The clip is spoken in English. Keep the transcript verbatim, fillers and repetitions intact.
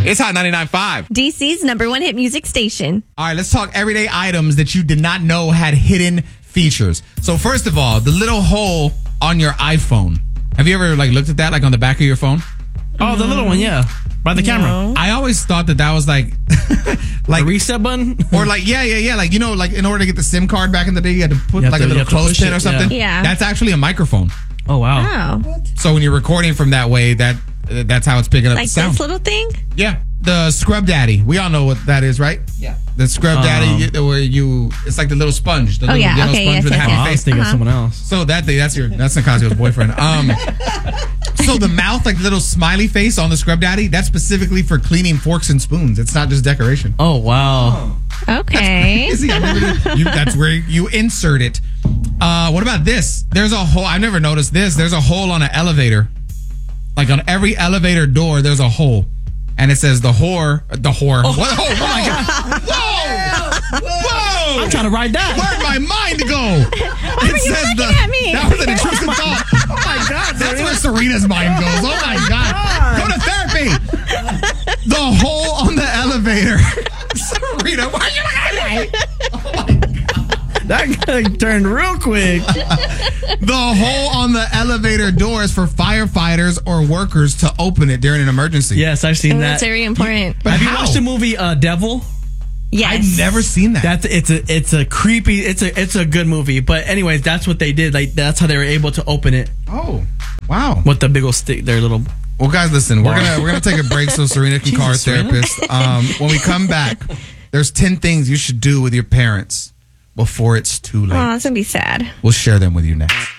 It's Hot ninety-nine point five. D C's number one hit music station. All right, let's talk everyday items that you did not know had hidden features. So first of all, the little hole on your iPhone. Have you ever like looked at that, like on the back of your phone? Oh, the little one, yeah. By the camera. No. I always thought that that was like, like A reset button? or like yeah, yeah, yeah. Like you know, like in order to get the SIM card back in the day, you had to put You have like to- a you little have to push clothespin it, or something. yeah. Yeah. That's actually a microphone. Oh, wow. Oh. So when you're recording from that way, that uh, that's how it's picking up Like the sound. this little thing? Yeah, the Scrub Daddy. We all know what that is, right? Yeah. The Scrub Um, Daddy, you- where you, it's like the little sponge, the Oh, little yeah. yellow Okay, sponge yes, with the yes, happy Oh, I was face. thinking Uh-huh. of someone else. So that thing, that's your, that's Nicasio's boyfriend. Um, so the mouth, like little smiley face on the Scrub Daddy, that's specifically for cleaning forks and spoons. It's not just decoration. Oh, wow. Okay. See, I remember you, that's where you insert it. Uh, what about this? There's a hole. I've never noticed this. There's a hole on an elevator. Like on every elevator door, there's a hole. And it says the whore, the whore. Oh, what? Oh, oh my God. Whoa! Whoa! I'm trying to ride that. Where'd my mind go? Why were you looking at me? That was an intrusive thought. Oh my God. That's where Serena's mind goes. Oh my God. Go to therapy. The hole on the elevator. Serena, why are you looking at me? Oh my God. That guy turned real quick. The hole on the elevator door is for firefighters or workers to open it during an emergency. Yes, I've seen Oh, that. that's very important. But Have you how? watched the movie uh, Devil? Yes. I've never seen that. That's it's a it's a creepy it's a it's a good movie. But anyways, that's what they did. Like that's how they were able to open it Oh, wow. with the big old stick. Their little. Well, guys, listen. We're gonna we're gonna take a break so Serena can call her Jesus, Serena. therapist. Um, when we come back, there's ten things you should do with your parents before it's too late. Oh, it's going to be sad. We'll share them with you next.